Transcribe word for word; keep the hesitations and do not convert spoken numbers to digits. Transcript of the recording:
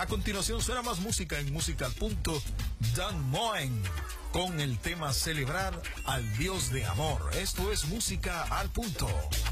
A continuación suena más música en Música al Punto. Dan Moen con el tema Celebrar al Dios de Amor. Esto es Música al Punto.